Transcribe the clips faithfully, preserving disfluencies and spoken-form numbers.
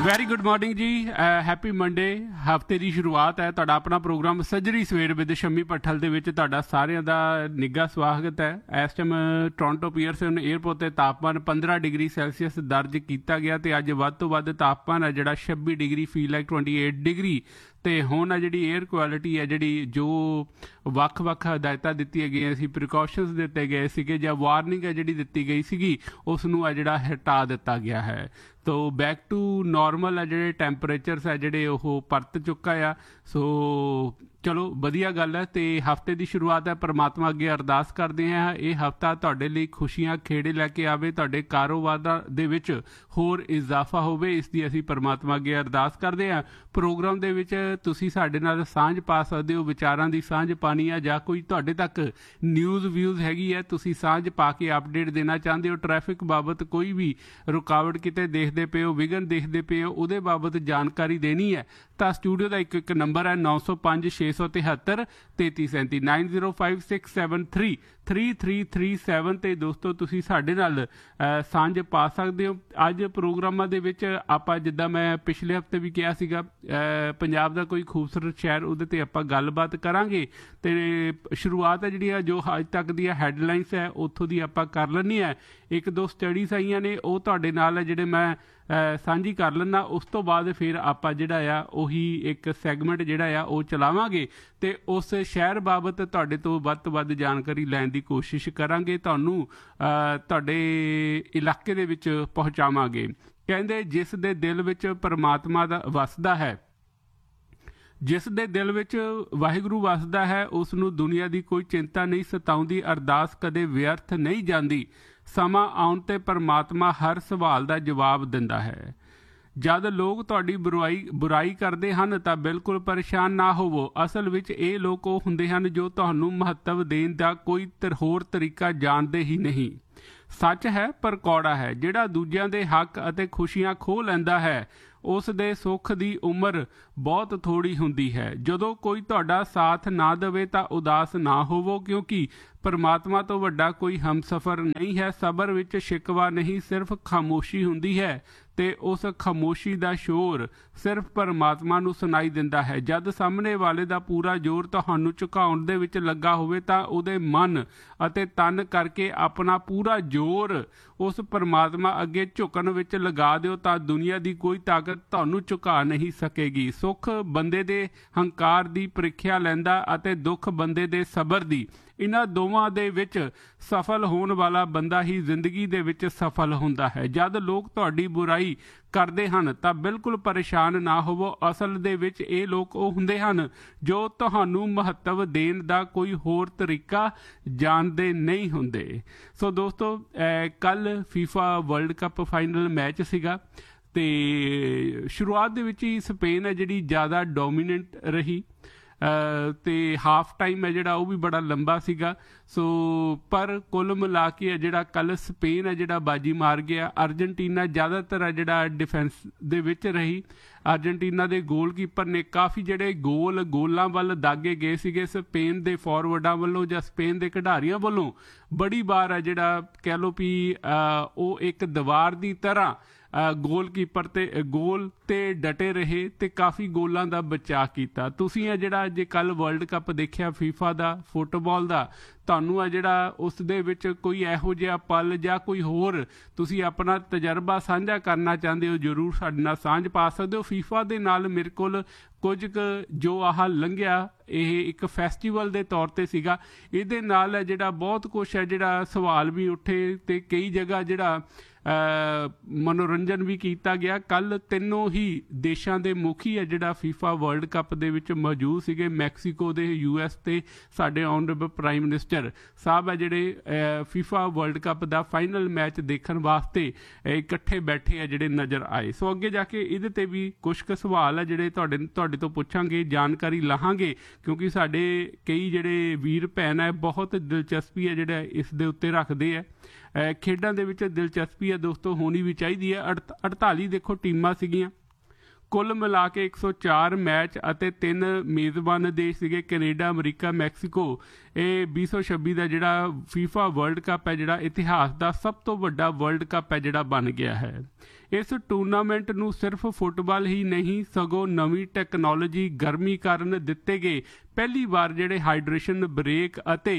Very good morning ਜੀ, happy Monday. ਹਫਤੇ ਦੀ ਸ਼ੁਰੂਆਤ ਹੈ। ਤੁਹਾਡਾ ਆਪਣਾ ਪ੍ਰੋਗਰਾਮ ਸੱਜਰੀ ਸਵੇਰ ਵਿਦ ਸ਼ੰਮੀ ਭੱਠਲ ਦੇ ਵਿੱਚ ਤੁਹਾਡਾ ਸਾਰਿਆਂ ਦਾ ਨਿੱਘਾ ਸਵਾਗਤ ਹੈ। ਇਸ ਟਾਈਮ ਟੋਰਾਂਟੋ ਪੀਅਰਸਨ ਏਅਰਪੋਰਟ 'ਤੇ ਤਾਪਮਾਨ ਪੰਦਰਾਂ ਡਿਗਰੀ ਸੈਲਸੀਅਸ ਦਰਜ ਕੀਤਾ ਗਿਆ ਅਤੇ ਅੱਜ ਵੱਧ ਤੋਂ ਵੱਧ ਤਾਪਮਾਨ ਹੈ ਜਿਹੜਾ ਛੱਬੀ degree feel like twenty eight degree. ਅਤੇ ਹੁਣ ਆ ਜਿਹੜੀ ਏਅਰ ਕੁਆਲਿਟੀ ਹੈ, ਜਿਹੜੀ ਜੋ ਵੱਖ ਵੱਖ ਹਦਾਇਤਾਂ ਦਿੱਤੀਆਂ ਗਈਆਂ ਸੀ, ਪ੍ਰੀਕਾਸ਼ਨਸ ਦਿੱਤੇ ਗਏ ਸੀਗੇ ਜਾਂ ਵਾਰਨਿੰਗ ਹੈ ਜਿਹੜੀ ਦਿੱਤੀ ਗਈ ਸੀਗੀ, ਉਸ ਨੂੰ ਆ ਜਿਹੜਾ ਹਟਾ ਦਿੱਤਾ ਗਿਆ ਹੈ। ਤੋ ਬੈਕ ਟੂ ਨੋਰਮਲ ਆ ਜਿਹੜੇ ਟੈਂਪਰੇਚਰਸ ਹੈ ਜਿਹੜੇ ਉਹ ਪਰਤ ਚੁੱਕਾ ਆ। ਸੋ ਚਲੋ ਵਧੀਆ ਗੱਲ ਹੈ। ਅਤੇ ਹਫਤੇ ਦੀ ਸ਼ੁਰੂਆਤ ਹੈ, ਪਰਮਾਤਮਾ ਅੱਗੇ ਅਰਦਾਸ ਕਰਦੇ ਹਾਂ ਇਹ ਹਫਤਾ ਤੁਹਾਡੇ ਲਈ ਖੁਸ਼ੀਆਂ ਖੇੜੇ ਲੈ ਕੇ ਆਵੇ, ਤੁਹਾਡੇ ਕਾਰੋਬਾਰ ਦੇ ਵਿੱਚ ਹੋਰ ਇਜ਼ਾਫਾ ਹੋਵੇ, ਇਸ ਦੀ ਅਸੀਂ ਪਰਮਾਤਮਾ ਅੱਗੇ ਅਰਦਾਸ ਕਰਦੇ ਹਾਂ। ਪ੍ਰੋਗਰਾਮ ਦੇ ਵਿੱਚ ਤੁਸੀਂ ਸਾਡੇ ਨਾਲ ਸਾਂਝ ਪਾ ਸਕਦੇ ਹੋ, ਵਿਚਾਰਾਂ ਦੀ ਸਾਂਝ ਪਾਣੀ ਆ ਜਾਂ ਕੋਈ ਤੁਹਾਡੇ ਤੱਕ ਨਿਊਜ਼ ਵਿਊਜ਼ ਹੈਗੀ ਹੈ, ਤੁਸੀਂ ਸਾਂਝ ਪਾ ਕੇ ਅਪਡੇਟ ਦੇਣਾ ਚਾਹੁੰਦੇ ਹੋ, ਟ੍ਰੈਫਿਕ ਬਾਬਤ ਕੋਈ ਵੀ ਰੁਕਾਵਟ ਕਿਤੇ ਦੇਖਦੇ ਪਏ ਹੋ, ਵਿਘਨ ਦੇਖਦੇ ਪਏ ਹੋ, ਉਹਦੇ ਬਾਬਤ ਜਾਣਕਾਰੀ ਦੇਣੀ ਹੈ ਤਾਂ ਸਟੂਡੀਓ ਦਾ ਇੱਕ ਇੱਕ ਨੰਬਰ ਹੈ ਨੌ ਸੌ ਪੰਜ ਛੇ ਸੌ ਤਿਹੱਤਰ ਤੇਤੀ ਸੈਂਤੀ nine zero five six seven three three three three seven 'ਤੇ ਦੋਸਤੋ ਤੁਸੀਂ ਸਾਡੇ ਨਾਲ ਸਾਂਝ ਪਾ ਸਕਦੇ ਹੋ। ਅੱਜ ਪ੍ਰੋਗਰਾਮਾਂ ਦੇ ਵਿੱਚ ਆਪਾਂ ਜਿੱਦਾਂ ਮੈਂ ਪਿਛਲੇ ਹਫਤੇ ਵੀ ਕਿਹਾ ਸੀਗਾ, ਪੰਜਾਬ ਦਾ ਕੋਈ ਖੂਬਸੂਰਤ ਸ਼ਹਿਰ, ਉਹਦੇ 'ਤੇ ਆਪਾਂ ਗੱਲਬਾਤ ਕਰਾਂਗੇ। ਅਤੇ ਸ਼ੁਰੂਆਤ ਹੈ ਜਿਹੜੀ ਆ ਜੋ ਅੱਜ ਤੱਕ ਦੀਆਂ ਹੈਡਲਾਈਨਸ ਹੈ ਉੱਥੋਂ ਦੀ ਆਪਾਂ ਕਰ ਲੈਂਦੇ ਹਾਂ। ਇੱਕ ਦੋ ਸਟੱਡੀਜ਼ ਆਈਆਂ ਨੇ ਉਹ ਤੁਹਾਡੇ ਨਾਲ ਜਿਹੜੇ ਮੈਂ ਸਾਂਝੀ ਕਰ ਲੈਂਦਾ। ਉਸ ਤੋਂ ਬਾਅਦ ਫਿਰ ਆਪਾਂ ਜਿਹੜਾ ਆ ਉਹੀ ਇੱਕ ਸੈਗਮੈਂਟ ਜਿਹੜਾ ਆ ਉਹ ਚਲਾਵਾਂਗੇ ਅਤੇ ਉਸ ਸ਼ਹਿਰ ਬਾਬਤ ਤੁਹਾਡੇ ਤੋਂ ਵੱਧ ਤੋਂ ਵੱਧ ਜਾਣਕਾਰੀ ਲੈਣ ਦੀ ਕੋਸ਼ਿਸ਼ ਕਰਾਂਗੇ, ਤੁਹਾਨੂੰ ਤੁਹਾਡੇ ਇਲਾਕੇ ਦੇ ਵਿੱਚ ਪਹੁੰਚਾਵਾਂਗੇ। ਕਹਿੰਦੇ ਜਿਸ ਦੇ ਦਿਲ ਵਿੱਚ ਪਰਮਾਤਮਾ ਦਾ ਵਸਦਾ ਹੈ, ਜਿਸ ਦੇ ਦਿਲ ਵਿੱਚ ਵਾਹਿਗੁਰੂ ਵਸਦਾ ਹੈ, ਉਸ ਨੂੰ ਦੁਨੀਆ ਦੀ ਕੋਈ ਚਿੰਤਾ ਨਹੀਂ ਸਤਾਉਂਦੀ, ਅਰਦਾਸ ਕਦੇ ਵਿਅਰਥ ਨਹੀਂ ਜਾਂਦੀ। ਸਮਾਂ ਆਉਣ 'ਤੇ ਪਰਮਾਤਮਾ ਹਰ ਸਵਾਲ ਦਾ ਜਵਾਬ ਦਿੰਦਾ ਹੈ। ਜਦ ਲੋਕ ਤੁਹਾਡੀ ਬੁਰਾਈ ਬੁਰਾਈ ਕਰਦੇ ਹਨ ਤਾਂ ਬਿਲਕੁਲ ਪਰੇਸ਼ਾਨ ਨਾ ਹੋਵੋ। ਅਸਲ ਵਿੱਚ ਇਹ ਲੋਕ ਉਹ ਹੁੰਦੇ ਹਨ ਜੋ ਤੁਹਾਨੂੰ ਮਹੱਤਵ ਦੇਣ ਦਾ ਕੋਈ ਹੋਰ ਤਰੀਕਾ ਜਾਣਦੇ ਹੀ ਨਹੀਂ। ਸੱਚ ਹੈ ਪਰ ਕੌੜਾ ਹੈ। ਜਿਹੜਾ ਦੂਜਿਆਂ ਦੇ ਹੱਕ ਅਤੇ ਖੁਸ਼ੀਆਂ ਖੋਹ ਲੈਂਦਾ ਹੈ ਉਸ ਦੇ ਸੁੱਖ ਦੀ ਉਮਰ ਬਹੁਤ ਥੋੜ੍ਹੀ ਹੁੰਦੀ ਹੈ। ਜਦੋਂ ਕੋਈ ਤੁਹਾਡਾ ਸਾਥ ਨਾ ਦੇਵੇ ਤਾਂ ਉਦਾਸ ਨਾ ਹੋਵੋ, ਕਿਉਂਕਿ ਪਰਮਾਤਮਾ ਤੋਂ ਵੱਡਾ ਕੋਈ ਹਮਸਫਰ ਨਹੀਂ ਹੈ। ਸਬਰ ਵਿੱਚ ਸ਼ਿਕਵਾ ਨਹੀਂ, ਸਿਰਫ ਖਾਮੋਸ਼ੀ ਹੁੰਦੀ ਹੈ ਅਤੇ ਉਸ ਖਾਮੋਸ਼ੀ ਦਾ ਸ਼ੋਰ ਸਿਰਫ ਪਰਮਾਤਮਾ ਨੂੰ ਸੁਣਾਈ ਦਿੰਦਾ ਹੈ। ਜਦ ਸਾਹਮਣੇ ਵਾਲੇ ਦਾ ਪੂਰਾ ਜ਼ੋਰ ਤੁਹਾਨੂੰ ਝੁਕਾਉਣ ਦੇ ਵਿੱਚ ਲੱਗਾ ਹੋਵੇ ਤਾਂ ਉਹਦੇ ਮਨ ਅਤੇ ਤਨ ਕਰਕੇ ਆਪਣਾ ਪੂਰਾ ਜ਼ੋਰ ਉਸ ਪਰਮਾਤਮਾ ਅੱਗੇ ਝੁਕਣ ਵਿੱਚ ਲਗਾ ਦਿਓ ਤਾਂ ਦੁਨੀਆ ਦੀ ਕੋਈ ਤਾਕਤ ਤੁਹਾਨੂੰ ਝੁਕਾ ਨਹੀਂ ਸਕੇਗੀ। ਸੁੱਖ ਬੰਦੇ ਦੇ ਹੰਕਾਰ ਦੀ ਪ੍ਰੀਖਿਆ ਲੈਂਦਾ ਅਤੇ ਦੁੱਖ ਬੰਦੇ ਦੇ ਸਬਰ ਦੀ। ਇਹਨਾਂ ਦੋਵਾਂ ਦੇ ਵਿੱਚ ਸਫਲ ਹੋਣ ਵਾਲਾ ਬੰਦਾ ਹੀ ਜ਼ਿੰਦਗੀ ਦੇ ਵਿੱਚ ਸਫਲ ਹੁੰਦਾ ਹੈ। ਜਦ ਲੋਕ ਤੁਹਾਡੀ ਬੁਰਾਈ ਕਰਦੇ ਹਨ ਤਾਂ ਬਿਲਕੁਲ ਪਰੇਸ਼ਾਨ ਨਾ ਹੋਵੋ। ਅਸਲ ਦੇ ਵਿੱਚ ਇਹ ਲੋਕ ਉਹ ਹੁੰਦੇ ਹਨ ਜੋ ਤੁਹਾਨੂੰ ਮਹੱਤਵ ਦੇਣ ਦਾ ਕੋਈ ਹੋਰ ਤਰੀਕਾ ਜਾਣਦੇ ਨਹੀਂ ਹੁੰਦੇ। ਸੋ ਦੋਸਤੋ, ਕੱਲ੍ਹ FIFA world cup final match ਸੀਗਾ ਅਤੇ ਸ਼ੁਰੂਆਤ ਦੇ ਵਿੱਚ ਹੀ ਸਪੇਨ ਹੈ ਜਿਹੜੀ ਜ਼ਿਆਦਾ ਡੋਮੀਨੈਂਟ ਰਹੀ ਅਤੇ ਹਾਫ ਟਾਈਮ ਹੈ ਜਿਹੜਾ ਉਹ ਵੀ ਬੜਾ ਲੰਬਾ ਸੀਗਾ। ਸੋ ਪਰ ਕੁੱਲ ਮਿਲਾ ਕੇ ਹੈ ਜਿਹੜਾ ਕੱਲ੍ਹ ਸਪੇਨ ਹੈ ਜਿਹੜਾ ਬਾਜੀ ਮਾਰ ਗਿਆ। ਅਰਜਨਟੀਨਾ ਜ਼ਿਆਦਾਤਰ ਹੈ ਜਿਹੜਾ ਡਿਫੈਂਸ ਦੇ ਵਿੱਚ ਰਹੀ। ਅਰਜਨਟੀਨਾ ਦੇ ਗੋਲਕੀਪਰ ਨੇ ਕਾਫੀ ਜਿਹੜੇ ਗੋਲ ਗੋਲਾਂ ਵੱਲ ਦਾਗੇ ਗਏ ਸੀਗੇ ਸਪੇਨ ਦੇ ਫਾਰਵਰਡਾਂ ਵੱਲੋਂ ਜਾਂ ਸਪੇਨ ਦੇ ਖਿਡਾਰੀਆਂ ਵੱਲੋਂ। ਬੜੀ ਵਾਰ ਹੈ ਜਿਹੜਾ ਕਹਿ ਲਓ ਵੀ ਉਹ ਇੱਕ ਦੀਵਾਰ ਦੀ ਤਰ੍ਹਾਂ ਗੋਲਕੀਪਰ 'ਤੇ ਗੋਲ 'ਤੇ ਡਟੇ ਰਹੇ ਅਤੇ ਕਾਫੀ ਗੋਲਾਂ ਦਾ ਬਚਾਅ ਕੀਤਾ। ਤੁਸੀਂ ਆ ਜਿਹੜਾ ਜੇ ਕੱਲ੍ਹ ਵਰਲਡ ਕੱਪ ਦੇਖਿਆ ਫੀਫਾ ਦਾ, ਫੁੱਟਬਾਲ ਦਾ, ਤੁਹਾਨੂੰ ਆ ਜਿਹੜਾ ਉਸ ਦੇ ਵਿੱਚ ਕੋਈ ਇਹੋ ਜਿਹਾ ਪਲ ਜਾਂ ਕੋਈ ਹੋਰ ਤੁਸੀਂ ਆਪਣਾ ਤਜਰਬਾ ਸਾਂਝਾ ਕਰਨਾ ਚਾਹੁੰਦੇ ਹੋ, ਜ਼ਰੂਰ ਸਾਡੇ ਨਾਲ ਸਾਂਝ ਪਾ ਸਕਦੇ ਹੋ। ਫੀਫਾ ਦੇ ਨਾਲ ਮੇਰੇ ਕੋਲ ਕੁਝ ਕੁ ਜੋ ਆਹ ਲੰਘਿਆ ਇਹ ਇੱਕ ਫੈਸਟੀਵਲ ਦੇ ਤੌਰ 'ਤੇ ਸੀਗਾ। ਇਹਦੇ ਨਾਲ ਹੈ ਜਿਹੜਾ ਬਹੁਤ ਕੁਛ ਹੈ ਜਿਹੜਾ ਸਵਾਲ ਵੀ ਉੱਠੇ ਅਤੇ ਕਈ ਜਗ੍ਹਾ ਜਿਹੜਾ ਮਨੋਰੰਜਨ ਵੀ ਕੀਤਾ ਗਿਆ। ਕੱਲ੍ਹ ਤਿੰਨੋਂ ਹੀ ਦੇਸ਼ਾਂ ਦੇ ਮੁਖੀ ਹੈ ਜਿਹੜਾ ਫੀਫਾ ਵਰਲਡ ਕੱਪ ਦੇ ਵਿੱਚ ਮੌਜੂਦ ਸੀਗੇ। ਮੈਕਸੀਕੋ ਦੇ, ਯੂ ਐਸ ਅਤੇ ਸਾਡੇ ਆਨਰੇਬਲ ਪ੍ਰਾਈਮ ਮਿਨਿਸਟਰ ਸਾਹਿਬ ਹੈ ਜਿਹੜੇ ਫੀਫਾ ਵਰਲਡ ਕੱਪ ਦਾ ਫਾਈਨਲ ਮੈਚ ਦੇਖਣ ਵਾਸਤੇ ਇਕੱਠੇ ਬੈਠੇ ਆ ਜਿਹੜੇ ਨਜ਼ਰ ਆਏ। ਸੋ ਅੱਗੇ ਜਾ ਕੇ ਇਹਦੇ 'ਤੇ ਵੀ ਕੁਛ ਕੁ ਸਵਾਲ ਹੈ ਜਿਹੜੇ ਤੁਹਾਡੇ ਤੁਹਾਡੇ ਤੋਂ ਪੁੱਛਾਂਗੇ, ਜਾਣਕਾਰੀ ਲਾਹਾਂਗੇ, ਕਿਉਂਕਿ ਸਾਡੇ ਕਈ ਜਿਹੜੇ ਵੀਰ ਭੈਣ ਹੈ ਬਹੁਤ ਦਿਲਚਸਪੀ ਹੈ ਜਿਹੜਾ ਇਸ ਦੇ ਉੱਤੇ ਰੱਖਦੇ ਹੈ। ਖੇਡਾਂ ਦੇ ਵਿੱਚ ਦਿਲਚਸਪੀ ਹੈ ਦੋਸਤੋ, ਹੋਣੀ ਵੀ ਚਾਹੀਦੀ ਹੈ। ਅਠ ਅਠਤਾਲੀ ਦੇਖੋ ਟੀਮਾਂ ਸੀਗੀਆਂ ਕੁੱਲ ਮਿਲਾ ਕੇ, ਇੱਕ ਸੌ ਚਾਰ ਮੈਚ ਅਤੇ ਤਿੰਨ ਮੇਜ਼ਬਾਨ ਦੇਸ਼ ਸੀਗੇ, ਕੈਨੇਡਾ, ਅਮਰੀਕਾ, ਮੈਕਸੀਕੋ। ਇਹ ਵੀਹ ਸੌ ਛੱਬੀ ਦਾ ਜਿਹੜਾ ਫੀਫਾ ਵਰਲਡ ਕੱਪ ਹੈ ਜਿਹੜਾ ਇਤਿਹਾਸ ਦਾ ਸਭ ਤੋਂ ਵੱਡਾ ਵਰਲਡ ਕੱਪ ਹੈ ਜਿਹੜਾ ਬਣ ਗਿਆ ਹੈ। ਇਸ ਟੂਰਨਾਮੈਂਟ ਨੂੰ ਸਿਰਫ ਫੁੱਟਬਾਲ ਹੀ ਨਹੀਂ ਸਗੋਂ ਨਵੀਂ ਟੈਕਨੋਲੋਜੀ ਗਰਮੀ ਕਾਰਨ ਦਿੱਤੇ ਗਏ ਪਹਿਲੀ ਵਾਰ ਜਿਹੜੇ ਹਾਈਡਰੇਸ਼ਨ ਬ੍ਰੇਕ ਅਤੇ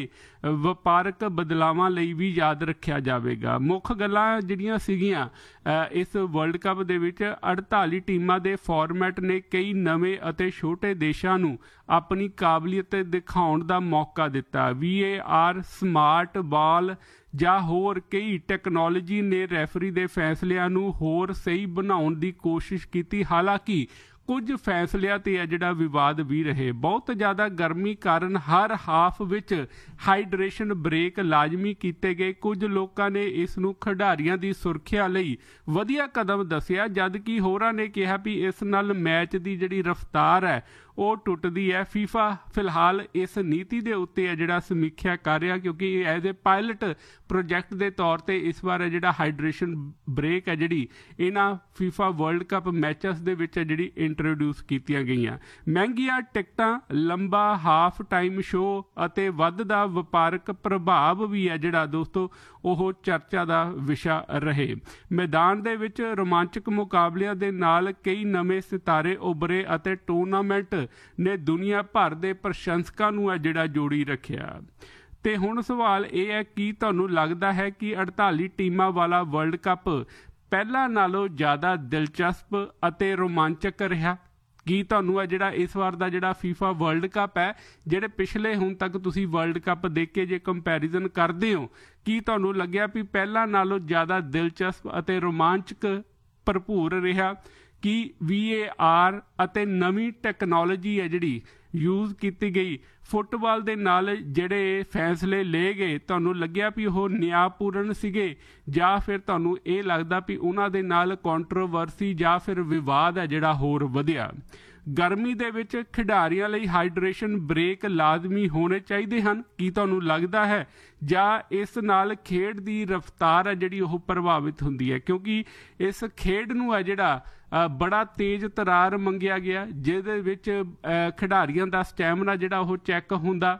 ਵਪਾਰਕ ਬਦਲਾਵਾਂ ਲਈ ਵੀ ਯਾਦ ਰੱਖਿਆ ਜਾਵੇਗਾ। ਮੁੱਖ ਗੱਲਾਂ ਜਿਹੜੀਆਂ ਸੀਗੀਆਂ ਇਸ ਵਰਲਡ ਕੱਪ ਦੇ ਵਿੱਚ ਅੜਤਾਲੀ ਟੀਮਾਂ ਦੇ ਫਾਰਮੈਟ ਨੇ ਕਈ ਨਵੇਂ ਅਤੇ ਛੋਟੇ ਦੇਸ਼ਾਂ ਨੂੰ ਆਪਣੀ ਕਾਬਲੀਅਤ ਦਿਖਾਉਣ ਦਾ ਮੌਕਾ ਦਿੱਤਾ। ਵੀ ਏ ਆਰ, ਸਮਾਰਟ ਬਾਲ ਜਾਂ ਹੋਰ ਕਈ ਟੈਕਨੋਲੋਜੀ ਨੇ ਰੈਫਰੀ ਦੇ ਫੈਸਲਿਆਂ ਨੂੰ ਹੋਰ ਸਹੀ ਬਣਾਉਣ ਦੀ ਕੋਸ਼ਿਸ਼ ਕੀਤੀ। ਹਾਲਾਂਕਿ ਕੁਝ ਫੈਸਲਿਆਂ ਤੇ ਹੈ ਜਿਹੜਾ ਵਿਵਾਦ ਵੀ ਰਹੇ। ਬਹੁਤ ਜ਼ਿਆਦਾ ਗਰਮੀ ਕਾਰਨ ਹਰ ਹਾਫ ਵਿੱਚ ਹਾਈਡਰੇਸ਼ਨ ਬ੍ਰੇਕ ਲਾਜ਼ਮੀ ਕੀਤੇ ਗਏ। ਕੁਝ ਲੋਕਾਂ ਨੇ ਇਸ ਨੂੰ ਖਿਡਾਰੀਆਂ ਦੀ ਸੁਰੱਖਿਆ ਲਈ ਵਧੀਆ ਕਦਮ ਦੱਸਿਆ, ਜਦ ਕਿ ਹੋਰਾਂ ਨੇ ਕਿਹਾ ਵੀ ਇਸ ਨਾਲ ਮੈਚ ਦੀ ਜਿਹੜੀ ਰਫ਼ਤਾਰ ਹੈ ਉਹ ਟੁੱਟਦੀ ਹੈ। ਫੀਫਾ ਫਿਲਹਾਲ ਇਸ ਨੀਤੀ ਦੇ ਉੱਤੇ ਹੈ ਜਿਹੜਾ ਸਮੀਖਿਆ ਕਰ ਰਿਹਾ, ਕਿਉਂਕਿ ਐਜ਼ ਏ ਪਾਇਲਟ ਪ੍ਰੋਜੈਕਟ ਦੇ ਤੌਰ ਤੇ ਇਸ ਵਾਰ ਜਿਹੜਾ ਹਾਈਡਰੇਸ਼ਨ ਬ੍ਰੇਕ ਹੈ ਜਿਹੜੀ ਇਹਨਾਂ ਫੀਫਾ ਵਰਲਡ ਕੱਪ ਮੈਚਸ ਦੇ ਵਿੱਚ ਜਿਹੜੀ ਇੰਟਰੋਡਿਊਸ ਕੀਤੀਆਂ ਗਈਆਂ। ਮਹਿੰਗੀਆਂ ਟਿਕਟਾਂ, ਲੰਬਾ ਹਾਫ ਟਾਈਮ ਸ਼ੋਅ ਅਤੇ ਵੱਧਦਾ ਵਪਾਰਕ ਪ੍ਰਭਾਵ ਵੀ ਹੈ ਜਿਹੜਾ ਦੋਸਤੋ ਉਹ ਚਰਚਾ ਦਾ ਵਿਸ਼ਾ ਰਹੇ। ਮੈਦਾਨ ਦੇ ਵਿੱਚ ਰੋਮਾਂਚਕ ਮੁਕਾਬਲਿਆਂ ਦੇ ਨਾਲ ਕਈ ਨਵੇਂ ਸਿਤਾਰੇ ਉੱਭਰੇ ਅਤੇ ਟੂਰਨਾਮੈਂਟ ਨੇ ਦੁਨੀਆ ਭਰ ਦੇ ਪ੍ਰਸ਼ੰਸਕਾਂ ਨੂੰ ਹੈ ਜਿਹੜਾ ਜੋੜੀ ਰੱਖਿਆ। ਤੇ ਹੁਣ ਸਵਾਲ ਇਹ ਹੈ ਕਿ ਤੁਹਾਨੂੰ ਲੱਗਦਾ ਹੈ ਕਿ ਅੜਤਾਲੀ ਟੀਮਾਂ ਵਾਲਾ ਵਰਲਡ ਕੱਪ ਪਹਿਲਾਂ ਨਾਲੋਂ ਜ਼ਿਆਦਾ ਦਿਲਚਸਪ ਅਤੇ ਰੋਮਾਂਚਕ ਰਿਹਾ? ਕੀ ਤੁਹਾਨੂੰ ਹੈ ਜਿਹੜਾ ਇਸ ਵਾਰ ਦਾ ਜਿਹੜਾ ਫੀਫਾ ਵਰਲਡ ਕੱਪ ਹੈ, ਜਿਹੜੇ ਪਿਛਲੇ ਹੁਣ ਤੱਕ ਤੁਸੀਂ ਵਰਲਡ ਕੱਪ ਦੇਖ ਕੇ ਜੇ ਕੰਪੈਰੀਜ਼ਨ ਕਰਦੇ ਹੋ, ਕੀ ਤੁਹਾਨੂੰ ਲੱਗਿਆ ਵੀ ਪਹਿਲਾਂ ਨਾਲੋਂ ਜ਼ਿਆਦਾ ਦਿਲਚਸਪ ਅਤੇ ਰੋਮਾਂਚਕ ਭਰਪੂਰ ਰਿਹਾ? ਕਿ ਵੀ ਏ ਆਰ ਅਤੇ ਨਵੀਂ ਟੈਕਨੋਲੋਜੀ ਹੈ ਜਿਹੜੀ ਯੂਜ਼ ਕੀਤੀ ਗਈ, ਫੁੱਟਬਾਲ ਦੇ ਨਾਲ ਜਿਹੜੇ ਫੈਸਲੇ ਲਏ ਗਏ, ਤੁਹਾਨੂੰ ਲੱਗਿਆ ਵੀ ਉਹ ਨਿਆਂਪੂਰਨ ਸੀਗੇ, ਜਾਂ ਫਿਰ ਤੁਹਾਨੂੰ ਇਹ ਲੱਗਦਾ ਵੀ ਉਹਨਾਂ ਦੇ ਨਾਲ ਕੰਟਰੋਵਰਸੀ ਜਾਂ ਫਿਰ ਵਿਵਾਦ ਹੈ ਜਿਹੜਾ ਹੋਰ ਵਧਿਆ? ਗਰਮੀ ਦੇ ਵਿੱਚ ਖਿਡਾਰੀਆਂ ਲਈ ਹਾਈਡਰੇਸ਼ਨ ਬ੍ਰੇਕ ਲਾਜ਼ਮੀ ਹੋਣੇ ਚਾਹੀਦੇ ਹਨ, ਕੀ ਤੁਹਾਨੂੰ ਲੱਗਦਾ ਹੈ? ਜਾਂ ਇਸ ਨਾਲ ਖੇਡ ਦੀ ਰਫ਼ਤਾਰ ਹੈ ਜਿਹੜੀ ਉਹ ਪ੍ਰਭਾਵਿਤ ਹੁੰਦੀ ਹੈ? ਕਿਉਂਕਿ ਇਸ ਖੇਡ ਨੂੰ ਹੈ ਜਿਹੜਾ ਬੜਾ ਤੇਜ਼ ਤਰਾਰ ਮੰਗਿਆ ਗਿਆ, ਜਿਹਦੇ ਵਿੱਚ ਖਿਡਾਰੀਆਂ ਦਾ ਸਟੈਮਿਨਾ ਜਿਹੜਾ ਉਹ ਚੈੱਕ ਹੁੰਦਾ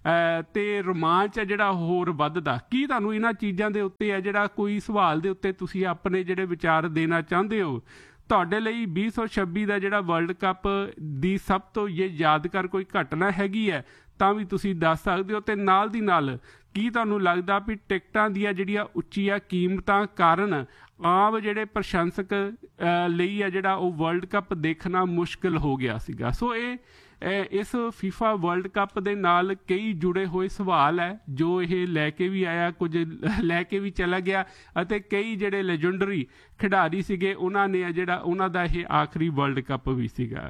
ਤੇ ਰੋਮਾਂਚ ਹੈ ਜਿਹੜਾ ਹੋਰ ਵੱਧਦਾ। ਕੀ ਤੁਹਾਨੂੰ ਇਹਨਾਂ ਚੀਜ਼ਾਂ ਦੇ ਉੱਤੇ ਹੈ ਜਿਹੜਾ ਕੋਈ ਸਵਾਲ ਦੇ ਉੱਤੇ ਤੁਸੀਂ ਆਪਣੇ ਜਿਹੜੇ ਵਿਚਾਰ ਦੇਣਾ ਚਾਹੁੰਦੇ ਹੋ? ਤੁਹਾਡੇ ਲਈ ਵੀਹ ਸੌ ਛੱਬੀ ਦਾ ਜਿਹੜਾ ਵਰਲਡ ਕੱਪ ਦੀ ਸਭ ਤੋਂ ਇਹ ਯਾਦਗਾਰ ਕੋਈ ਘਟਨਾ ਹੈਗੀ ਹੈ ਤਾਂ ਵੀ ਤੁਸੀਂ ਦੱਸ ਸਕਦੇ ਹੋ। ਤੇ ਨਾਲ ਦੀ ਨਾਲ ਕੀ ਤੁਹਾਨੂੰ ਲੱਗਦਾ ਵੀ ਟਿਕਟਾਂ ਦੀਆਂ ਜਿਹੜੀਆਂ ਉੱਚੀਆਂ ਕੀਮਤਾਂ ਕਾਰਨ ਆਮ ਜਿਹੜੇ ਪ੍ਰਸ਼ੰਸਕ ਲਈ ਹੈ ਜਿਹੜਾ ਉਹ ਵਰਲਡ ਕੱਪ ਦੇਖਣਾ ਮੁਸ਼ਕਿਲ ਹੋ ਗਿਆ ਸੀਗਾ? ਸੋ ਇਹ ਇਸ ਫੀਫਾ ਵਰਲਡ ਕੱਪ ਦੇ ਨਾਲ ਕਈ ਜੁੜੇ ਹੋਏ ਸਵਾਲ ਹੈ ਜੋ ਇਹ ਲੈ ਕੇ ਵੀ ਆਇਆ, ਕੁਝ ਲੈ ਕੇ ਵੀ ਚਲਾ ਗਿਆ, ਅਤੇ ਕਈ ਜਿਹੜੇ ਲੈਜੈਂਡਰੀ ਖਿਡਾਰੀ ਸੀਗੇ ਉਹਨਾਂ ਨੇ ਜਿਹੜਾ ਉਹਨਾਂ ਦਾ ਇਹ ਆਖਰੀ ਵਰਲਡ ਕੱਪ ਵੀ ਸੀਗਾ।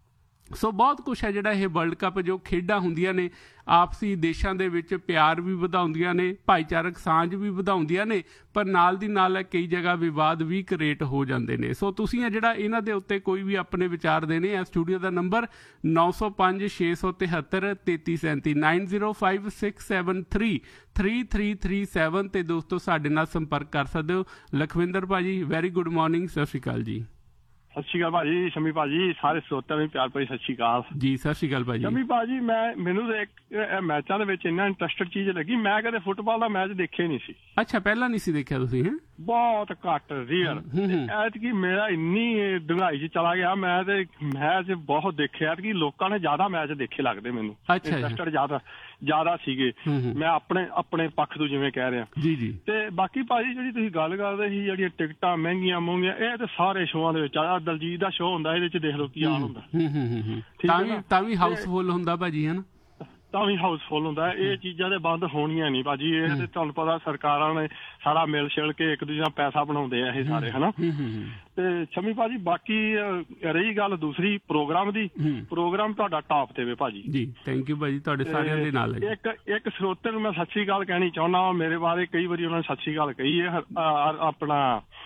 ਸੋ ਬਹੁਤ ਕੁਛ ਹੈ ਜਿਹੜਾ ਇਹ ਵਰਲਡ ਕੱਪ ਜੋ ਖੇਡਾਂ ਹੁੰਦੀਆਂ ਨੇ ਆਪਸੀ ਦੇਸ਼ਾਂ ਦੇ ਵਿੱਚ ਪਿਆਰ ਵੀ ਵਧਾਉਂਦੀਆਂ ਨੇ, ਭਾਈਚਾਰਕ ਸਾਂਝ ਵੀ ਵਧਾਉਂਦੀਆਂ ਨੇ, ਪਰ ਨਾਲ ਦੀ ਨਾਲ ਕਈ ਜਗ੍ਹਾ ਵਿਵਾਦ ਵੀ ਕ੍ਰੀਏਟ ਹੋ ਜਾਂਦੇ ਨੇ। ਸੋ ਤੁਸੀਂ ਹੈ ਜਿਹੜਾ ਇਹਨਾਂ ਦੇ ਉੱਤੇ ਕੋਈ ਵੀ ਆਪਣੇ ਵਿਚਾਰ ਦੇਣੇ ਆ, ਸਟੂਡੀਓ ਦਾ ਨੰਬਰ ਨੌ ਸੌ ਪੰਜ ਛੇ ਸੌ ਤਿਹੱਤਰ ਤੇਤੀ ਸੈਂਤੀ nine zero five six seven three three three three seven ਤੇ ਦੋਸਤੋ ਸਾਡੇ ਨਾਲ ਸੰਪਰਕ ਕਰ ਸਕਦੇ ਹੋ। ਲਖਵਿੰਦਰ ਭਾਜੀ ਵੈਰੀ ਗੁੱਡ ਮਾਰਨਿੰਗ, ਸਤਿ ਸ਼੍ਰੀ ਅਕਾਲ ਜੀ। ਸਤਿ ਸ਼੍ਰੀ ਅਕਾਲ ਭਾਜੀ, ਸ਼ਮੀ ਭਾਜੀ, ਸਾਰੇ ਸਰੋਤਿਆਂ ਨੂੰ ਪਿਆਰ ਭਰੀ ਸਤਿ ਸ਼੍ਰੀ ਅਕਾਲ ਜੀ। ਸਤਿ ਸ਼੍ਰੀ ਅਕਾਲ ਭਾਜੀ। ਸ਼ਮੀ ਭਾਜੀ, ਮੈਂ ਮੈਨੂੰ ਮੈਚਾਂ ਦੇ ਵਿੱਚ ਇੰਨਾ ਇੰਟਰਸਟਡ ਚੀਜ਼ ਲੱਗੀ, ਮੈਂ ਕਦੇ ਫੁੱਟਬਾਲ ਦਾ ਮੈਚ ਦੇਖਿਆ ਨਹੀਂ ਸੀ। ਅੱਛਾ, ਪਹਿਲਾਂ ਨਹੀਂ ਸੀ ਦੇਖਿਆ ਤੁਸੀਂ? ਬਹੁਤ ਘੱਟ, ਰੀਅਰ। ਐਤਕੀ ਮੇਰਾ ਇੰਨੀ ਡੂੰਘਾਈ ਚ ਚਲਾ ਗਿਆ, ਮੈਂ ਤੇ ਮੈਚ ਬਹੁਤ ਦੇਖਿਆ ਕਿ ਲੋਕਾਂ ਨੇ ਜ਼ਿਆਦਾ ਮੈਚ ਦੇਖੇ ਲੱਗਦੇ ਮੈਨੂੰ, ਇੰਟਰਸਟਡ ਜ਼ਿਆਦਾ ਜ਼ਿਆਦਾ ਸੀਗੇ। ਮੈਂ ਆਪਣੇ ਆਪਣੇ ਪੱਖ ਤੋਂ ਜਿਵੇਂ ਕਹਿ ਰਿਹਾ ਜੀ ਜੀ। ਤੇ ਬਾਕੀ ਭਾਜੀ ਜਿਹੜੀ ਤੁਸੀਂ ਗੱਲ ਕਰਦੇ ਸੀ ਜਿਹੜੀਆਂ ਟਿਕਟਾਂ ਮਹਿੰਗੀਆਂ ਮਹਿੰਗੀਆਂ, ਇਹ ਤੇ ਸਾਰੇ ਸ਼ੋਆਂ ਦੇ ਵਿੱਚ ਆ। ਦਲਜੀਤ ਦਾ ਸ਼ੋਅ ਹੁੰਦਾ, ਇਹਦੇ ਚ ਦੇਖ ਲਓ ਕੀ ਹਾਲ ਹੁੰਦਾ, ਤਾਂ ਵੀ ਹਾਊਸਫੁੱਲ ਹੁੰਦਾ ਭਾਜੀ, ਹੈ ਨਾ? ਤਾਂ ਵੀ ਹਾਊਸਫੁੱਲ ਹੁੰਦਾ। ਇਹ ਚੀਜ਼ਾਂ ਤੇ ਬੰਦ ਹੋਣੀਆਂ ਨਹੀਂ ਭਾਜੀ। ਇਹ ਤੇ ਤੁਹਾਨੂੰ ਪਤਾ ਸਰਕਾਰਾਂ ਨੇ ਸਾਰਾ ਮਿਲ ਛਿਲ ਕੇ ਇੱਕ ਦੂਜੇ ਨਾਲ ਪੈਸਾ ਬਣਾਉਂਦੇ ਆ ਇਹ ਸਾਰੇ, ਹਨਾ। ਤੇ ਸ਼ਮੀ ਭਾਜੀ ਬਾਕੀ ਰਹੀ ਗੱਲ ਦੂਸਰੀ ਪ੍ਰੋਗਰਾਮ ਦੀ, ਪ੍ਰੋਗਰਾਮ ਤੁਹਾਡਾ ਟਾਪ ਤੇ ਵੇ ਭਾਜੀ। ਜੀ ਥੈਂਕ ਯੂ ਭਾਜੀ, ਤੁਹਾਡੇ ਸਾਰਿਆਂ ਦੇ ਨਾਲ। ਇੱਕ ਇੱਕ ਸਰੋਤੇ ਨੂੰ ਮੈਂ ਸਤਿ ਸ੍ਰੀ ਅਕਾਲ ਕਹਿਣੀ ਚਾਹੁੰਦਾ, ਮੇਰੇ ਬਾਰੇ ਕਈ ਵਾਰੀ ਉਹਨਾਂ ਨੇ ਸਤਿ ਸ੍ਰੀ ਅਕਾਲ ਕਹੀ ਹੈ, ਆਪਣਾ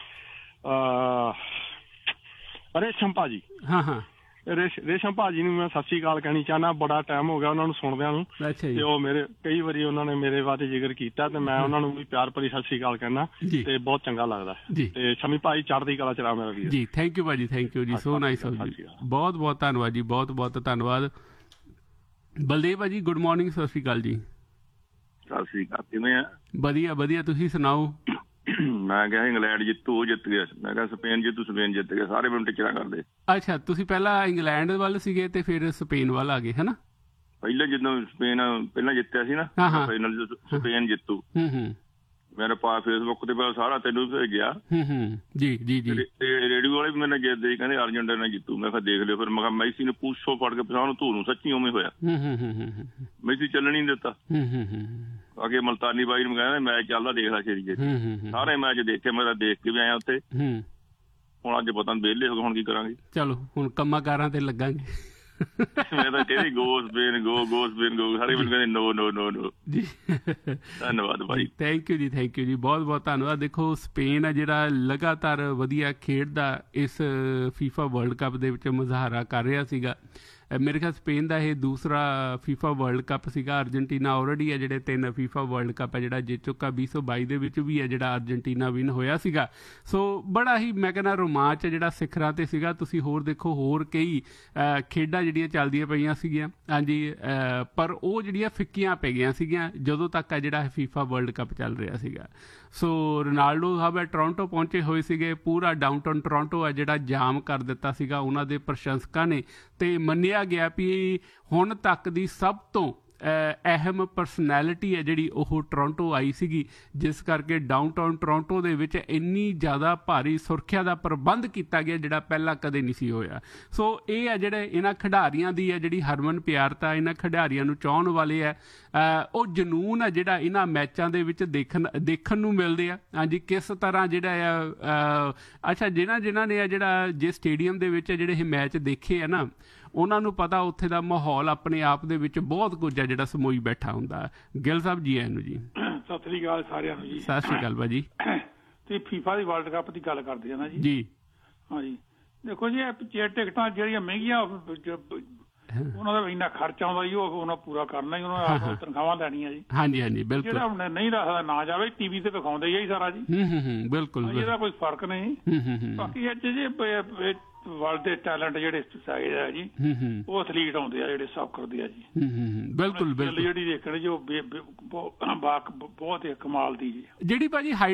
ਰੇਸ਼ਮ ਭਾਜੀ। ਹਾਂ ਹਾਂ, ਰੇਸ਼ਮ ਭਾਜੀ ਨੂੰ ਮੈਂ ਸਤਿ ਸ੍ਰੀ ਅਕਾਲ ਕਹਿਣੀ ਚਾਹੁੰਦਾ, ਬੜਾ ਟਾਈਮ ਹੋ ਗਿਆ ਉਹਨਾਂ ਨੂੰ ਸੁਣਦਿਆਂ ਨੂੰ, ਤੇ ਉਹ ਮੇਰੇ ਕਈ ਵਾਰੀ ਉਹਨਾਂ ਨੇ ਮੇਰੇ ਬਾਰੇ ਜ਼ਿਕਰ ਕੀਤਾ ਤੇ ਮੈਂ ਉਹਨਾਂ ਨੂੰ ਵੀ ਪਿਆਰ ਭਰੀ ਸਤਿ ਸ੍ਰੀ ਅਕਾਲ ਕਹਿਣਾ ਤੇ ਬਹੁਤ ਚੰਗਾ ਲੱਗਦਾ। ਤੇ ਸ਼ਮੀ ਭਾਜੀ ਚੜ੍ਹਦੀ ਕਲਾ ਚ ਰਹਾ ਮੇਰਾ ਵੀਰ ਜੀ। ਥੈਂਕ ਯੂ ਭਾਜੀ, ਥੈਂਕ ਯੂ ਜੀ, ਸੋ ਨਾਈਸ ਆਫ ਯੂ, ਬਹੁਤ ਬਹੁਤ ਧੰਨਵਾਦ ਜੀ, ਬਹੁਤ ਬਹੁਤ ਧੰਨਵਾਦ। ਬਲਦੇਵ ਭਾਜੀ ਗੁੱਡ ਮਾਰਨਿੰਗ, ਸਤਿ ਸ੍ਰੀ ਅਕਾਲ ਜੀ। ਸਤਿ ਸ੍ਰੀ ਅਕਾਲ, ਕਿਵੇਂ ਆ? ਵਧੀਆ ਵਧੀਆ, ਤੁਸੀਂ ਸੁਣਾਓ? ਮੈਂ ਕਿਹਾ ਇੰਗਲੈਂਡ ਜਿੱਤੂ, ਉਹ ਜਿੱਤ ਗਿਆ। ਮੈਂ ਕਿਹਾ ਸਪੇਨ ਜਿੱਤੂ, ਸਪੇਨ ਜਿੱਤ ਗਿਆ। ਸਾਰੇ ਮੈਨੂੰ ਟਿਚਰਾਂ ਕਰਦੇ। ਅੱਛਾ, ਤੁਸੀਂ ਪਹਿਲਾਂ ਇੰਗਲੈਂਡ ਵੱਲ ਸੀਗੇ ਤੇ ਫਿਰ ਸਪੇਨ ਵੱਲ ਆ ਗਏ, ਹੈ ਨਾ? ਪਹਿਲਾਂ ਜਦੋਂ ਸਪੇਨ ਪਹਿਲਾਂ ਜਿੱਤਿਆ ਸੀ ਨਾ ਫਾਈਨਲ, ਸਪੇਨ ਜਿੱਤੂ। ਮੇਰਾ ਪਾ ਫੇਸਬੁੱਕ ਤੇ ਸਾਰਾ ਤੈਨੂੰ ਭੇਜਿਆ। ਜੀ ਜੀ ਜੀ। ਰੇਡੀਓ ਵਾਲੇ ਵੀ ਮੈਨੂੰ ਜਿੱਤਦੇ, ਕਹਿੰਦੇ ਅਰਜਨਟੀਨਾ ਜਿੱਤੂ। ਮੈਂ ਕਿਹਾ ਦੇਖ ਲਿਓ। ਫਿਰ ਮੈਂ ਕਿਹਾ ਮੈਸੀ ਨੂੰ ਪੁੱਛੋ ਫੜ ਕੇ ਪਛਾਣ ਨੂੰ, ਧੂ ਨੂੰ ਸੱਚੀ ਉਵੇਂ ਹੋਇਆ। ਮੈਸੀ ਚੱਲਣ ਨਹੀਂ ਦਿੱਤਾ। ਅੱਗੇ ਮਲਤਾਨੀ ਬਾਈ ਨੂੰ ਕਹਿੰਦੇ ਮੈਚ ਚੱਲਦਾ, ਦੇਖ ਲਾ ਛੇਤੀ ਛੇਤੀ। ਸਾਰੇ ਮੈਚ ਦੇਖੇ, ਮੈਂ ਤਾਂ ਦੇਖ ਕੇ ਵੀ ਆਇਆ ਉੱਥੇ। ਹੁਣ ਅੱਜ ਪਤਾ ਵਿਹਲੇ ਹੋ ਗਏ, ਹੁਣ ਕੀ ਕਰਾਂਗੇ? ਚਲੋ ਹੁਣ ਕੰਮਾਂ ਕਾਰਾਂ ਤੇ ਲੱਗਾਂਗੇ। ਮੈਂ ਤਾਂ ਕਹਿੰਦੀ ਗੋ ਸਪੇਨ, ਗੋ ਗੋ ਸਪੇਨ ਗੋ। ਸਾਰੇ ਮੈਨੂੰ ਕਹਿੰਦੇ ਨੋ ਨੋ ਨੋ ਨੋ ਜੀ। ਧੰਨਵਾਦ ਭਾਈ, ਥੈਂਕ ਯੂ ਜੀ, ਥੈਂਕ ਯੂ ਜੀ, ਬਹੁਤ ਬਹੁਤ ਧੰਨਵਾਦ। ਦੇਖੋ ਸਪੇਨ ਆ ਜਿਹੜਾ ਲਗਾਤਾਰ ਵਧੀਆ ਖੇਡਦਾ ਇਸ ਫੀਫਾ ਵਰਲਡ ਕੱਪ ਦੇ ਵਿੱਚ ਮੁਜ਼ਾਹਰਾ ਕਰ ਰਿਹਾ ਸੀਗਾ। ਮੇਰੇ ਖਿਆਲ ਸਪੇਨ ਦਾ ਇਹ ਦੂਸਰਾ ਫੀਫਾ ਵਰਲਡ ਕੱਪ ਸੀਗਾ। ਅਰਜਨਟੀਨਾ ਆਲਰੇਡੀ ਹੈ ਜਿਹੜੇ ਤਿੰਨ ਫੀਫਾ ਵਰਲਡ ਕੱਪ ਹੈ ਜਿਹੜਾ ਜਿੱਤ ਚੁੱਕਾ। ਵੀਹ ਸੌ ਬਾਈ ਦੇ ਵਿੱਚ ਵੀ ਹੈ ਜਿਹੜਾ ਅਰਜਨਟੀਨਾ ਵਿਨ ਹੋਇਆ ਸੀਗਾ। ਸੋ ਬੜਾ ਹੀ ਮੈਂ ਕਹਿੰਦਾ ਰੋਮਾਂਚ ਜਿਹੜਾ ਸਿਖਰਾਂ 'ਤੇ ਸੀਗਾ। ਤੁਸੀਂ ਹੋਰ ਦੇਖੋ, ਹੋਰ ਕਈ ਖੇਡਾਂ ਜਿਹੜੀਆਂ ਚੱਲਦੀਆਂ ਪਈਆਂ ਸੀਗੀਆਂ, ਹਾਂਜੀ, ਪਰ ਉਹ ਜਿਹੜੀਆਂ ਫਿੱਕੀਆਂ ਪੈ ਗਈਆਂ ਸੀਗੀਆਂ ਜਦੋਂ ਤੱਕ ਆ ਜਿਹੜਾ ਫੀਫਾ ਵਰਲਡ ਕੱਪ ਚੱਲ ਰਿਹਾ ਸੀਗਾ। ਸੋ ਰੋਨਾਲਡੋ ਸਾਹਿਬ ਹੈ ਟੋਰਾਂਟੋ ਪਹੁੰਚੇ ਹੋਏ ਸੀਗੇ। ਪੂਰਾ ਡਾਊਨਟਾਊਨ ਟੋਰਾਂਟੋ ਹੈ ਜਿਹੜਾ ਜਾਮ ਕਰ ਦਿੱਤਾ ਸੀਗਾ ਉਹਨਾਂ ਦੇ ਪ੍ਰਸ਼ੰਸਕਾਂ ਨੇ। ਅਤੇ ਮੰਨਿਆ ਗਿਆ ਵੀ ਹੁਣ ਤੱਕ ਦੀ ਸਭ ਤੋਂ ਅਹਿਮ ਪਰਸਨੈਲਿਟੀ ਹੈ ਜਿਹੜੀ ਉਹ ਟੋਰਾਂਟੋ ਆਈ ਸੀਗੀ, ਜਿਸ ਕਰਕੇ ਡਾਊਨਟਾਊਨ ਟੋਰਾਂਟੋ ਦੇ ਵਿੱਚ ਇੰਨੀ ਜ਼ਿਆਦਾ ਭਾਰੀ ਸੁਰੱਖਿਆ ਦਾ ਪ੍ਰਬੰਧ ਕੀਤਾ ਗਿਆ ਜਿਹੜਾ ਪਹਿਲਾਂ ਕਦੇ ਨਹੀਂ ਸੀ ਹੋਇਆ। ਸੋ ਇਹ ਹੈ ਜਿਹੜੇ ਇਹਨਾਂ ਖਿਡਾਰੀਆਂ ਦੀ ਹੈ ਜਿਹੜੀ ਹਰਮਨ ਪਿਆਰਤਾ, ਇਹਨਾਂ ਖਿਡਾਰੀਆਂ ਨੂੰ ਚਾਹੁਣ ਵਾਲੇ ਹੈ, ਉਹ ਜਨੂੰਨ ਹੈ ਜਿਹੜਾ ਇਹਨਾਂ ਮੈਚਾਂ ਦੇ ਵਿੱਚ ਦੇਖਣ ਦੇਖਣ ਨੂੰ ਮਿਲਦੇ ਆ। ਹਾਂਜੀ, ਕਿਸ ਤਰ੍ਹਾਂ ਜਿਹੜਾ ਆ ਅੱਛਾ ਜਿਨ੍ਹਾਂ ਜਿਨ੍ਹਾਂ ਨੇ ਆ ਜਿਹੜਾ ਜੇ ਸਟੇਡੀਅਮ ਦੇ ਵਿੱਚ ਜਿਹੜੇ ਇਹ ਮੈਚ ਦੇਖੇ ਆ ਨਾ, ਉਹਨਾਂ ਨੂੰ ਪਤਾ ਉੱਥੇ ਦਾ ਮਾਹੌਲ ਆਪਣੇ ਆਪ ਦੇ ਵਿੱਚ ਬਹੁਤ ਕੁਝ ਹੈ ਜਿਹੜਾ ਸਮੋਈ ਬੈਠਾ ਹੁੰਦਾ। ਗਿੱਲ ਸਾਹਿਬ ਜੀ ਆਇਆਂ ਨੂੰ ਜੀ। ਸਤਿ ਸ੍ਰੀ ਅਕਾਲ ਸਾਰਿਆਂ ਨੂੰ ਜੀ। ਸਤਿ ਸ੍ਰੀ ਅਕਾਲ ਭਾਜੀ। ਤੁਸੀਂ ਫੀਫਾ ਦੀ ਵਰਲਡ ਕੱਪ ਦੀ ਗੱਲ ਕਰਦੇ ਆ ਨਾ ਜੀ? ਜੀ ਹਾਂਜੀ। ਦੇਖੋ ਜੀ, ਇਹ ਟਿਕਟਾਂ ਜਿਹੜੀਆਂ ਮਹਿੰਗੀਆਂ ਉਹਨਾਂ ਦਾ ਇੰਨਾ ਖਰਚਾ ਆਉਂਦਾ ਜੀ, ਉਹ ਉਹਨਾਂ ਪੂਰਾ ਕਰਨਾ ਹੀ, ਉਹਨਾਂ ਨੇ ਤਨਖਾਹਾਂ ਲੈਣੀਆਂ ਜੀ। ਹਾਂਜੀ ਹਾਂਜੀ ਬਿਲਕੁਲ। ਜਿਹੜਾ ਹੁਣ ਨਹੀਂ ਰੱਖਦਾ ਨਾ ਜਾਵੇ, ਟੀਵੀ ਤੇ ਦਿਖਾਉਂਦੇ ਹੀ ਸਾਰਾ ਜੀ। ਬਿਲਕੁਲ, ਇਹਦਾ ਕੋਈ ਫਰਕ ਨਹੀਂ। ਬਾਕੀ ਅੱਜ ਜੀ ਵਰਲਡ ਦੇ ਟੈਲੈਂਟ ਜਿਹੜੇ ਹੈ ਜੀ, ਉਹ ਐਥਲੀਟ ਆਉਂਦੇ ਆ ਜਿਹੜੇ ਸੌਕਰ ਦੇ ਆ ਜੀ। ਬਿਲਕੁਲ ਬਿਲਕੁਲ। ਜਿਹੜੀ ਦੇਖਣ ਜੀ ਉਹ ਬਹੁਤ ਕਮਾਲ ਦੀ ਜੀ, ਜਿਹੜੀ ਭਾਜੀ